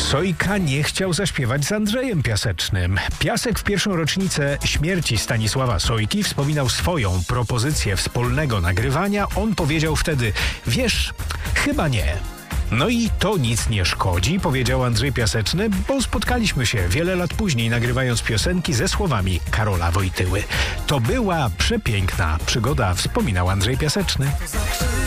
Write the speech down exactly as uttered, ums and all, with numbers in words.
Sojka nie chciał zaśpiewać z Andrzejem Piasecznym. Piasek w pierwszą rocznicę śmierci Stanisława Sojki wspominał swoją propozycję wspólnego nagrywania. On powiedział wtedy: wiesz, chyba nie. No i to nic nie szkodzi, powiedział Andrzej Piaseczny, bo spotkaliśmy się wiele lat później, nagrywając piosenki ze słowami Karola Wojtyły. To była przepiękna przygoda, wspominał Andrzej Piaseczny.